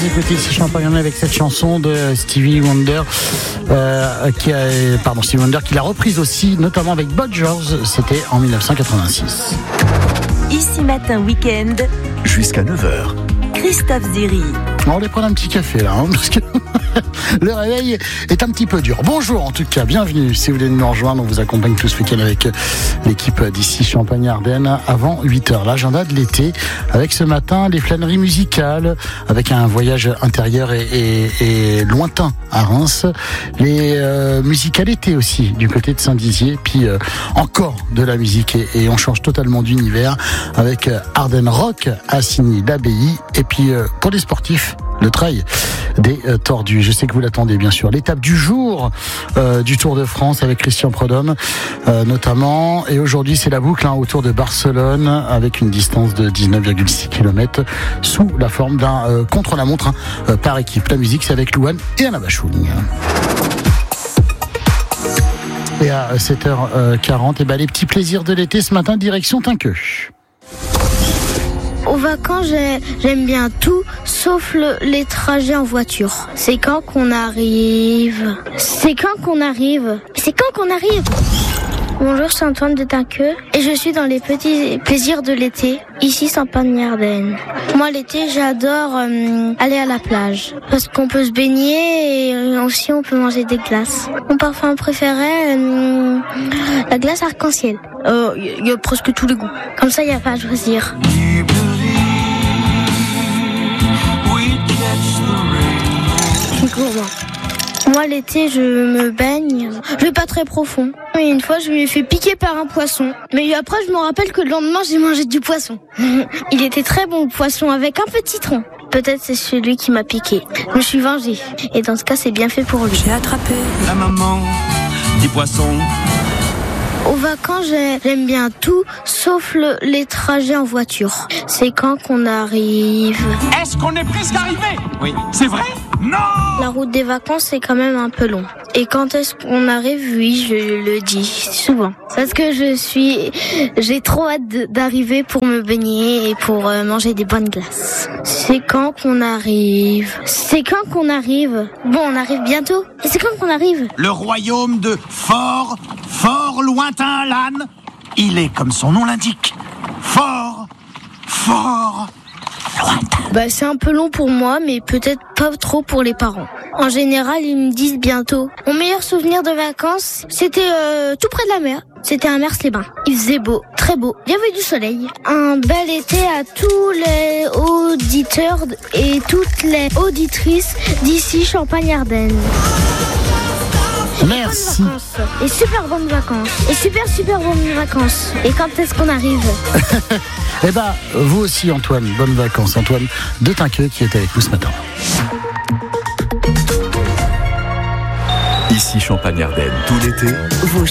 vous écoutez ici Champagne avec cette chanson de Stevie Wonder, Stevie Wonder qui l'a reprise aussi, notamment avec Bob George, c'était en 1986. Ici Matin Week-end, jusqu'à 9h. Christophe Ziri. On va prendre un petit café là, parce que le réveil est un petit peu dur. Bonjour en tout cas, bienvenue. Si vous voulez nous rejoindre, on vous accompagne tout ce week-end avec l'équipe d'ici Champagne-Ardenne avant 8h. L'agenda de l'été, avec ce matin les flâneries musicales, avec un voyage intérieur et lointain à Reims. Les musiques à l'été aussi, du côté de Saint-Dizier. Puis encore de la musique et on change totalement d'univers avec Ardennes Rock à Signy-l'Abbaye. Et puis pour les sportifs, le trail des Tordus. Je sais que vous l'attendez bien sûr. L'étape du jour du Tour de France avec Christian Prudhomme notamment. Et aujourd'hui c'est la boucle autour de Barcelone avec une distance de 19,6 km sous la forme d'un contre-la-montre par équipe. La musique c'est avec Louane et Anna Bachoun. Et à 7h40, les petits plaisirs de l'été ce matin, direction Tinqueux. Aux vacances, j'aime bien tout, sauf les trajets en voiture. C'est quand qu'on arrive. Bonjour, c'est Antoine de Tinqueux et je suis dans les petits plaisirs de l'été, ici Champagne-Ardenne. Moi, l'été, j'adore aller à la plage parce qu'on peut se baigner et aussi on peut manger des glaces. Mon parfum préféré, la glace arc-en-ciel. Il y a presque tous les goûts. Comme ça, il n'y a pas à choisir. Moi, l'été, je me baigne. Je vais pas très profond. Et une fois, je me suis fait piquer par un poisson. Mais après, je me rappelle que le lendemain, j'ai mangé du poisson. Il était très bon, le poisson, avec un peu de citron. Peut-être c'est celui qui m'a piqué. Je me suis vengée. Et dans ce cas, c'est bien fait pour lui. J'ai attrapé la maman des poissons. Aux vacances, j'aime bien tout, sauf les trajets en voiture. C'est quand qu'on arrive. Est-ce qu'on est presque arrivé? Oui. C'est vrai? Non! La route des vacances, c'est quand même un peu long. Et quand est-ce qu'on arrive? Oui, je le dis souvent. Parce que j'ai trop hâte d'arriver pour me baigner et pour manger des bonnes glaces. C'est quand qu'on arrive? Bon, on arrive bientôt. Et c'est quand qu'on arrive? Le royaume de fort lointain l'âne. Il est comme son nom l'indique. Fort lointain. C'est un peu long pour moi, mais peut-être pas trop pour les parents. En général, ils me disent bientôt. Mon meilleur souvenir de vacances, c'était tout près de la mer. C'était à Mers-les-Bains. Il faisait beau, très beau. Il y avait du soleil. Un bel été à tous les auditeurs et toutes les auditrices d'ici Champagne-Ardenne. Merci. Et super bonnes vacances. Et super bonnes vacances. Et quand est-ce qu'on arrive? Vous aussi Antoine, bonnes vacances. Antoine de Tinqueux qui est avec nous ce matin. Ici Champagne-Ardenne, tout l'été. vos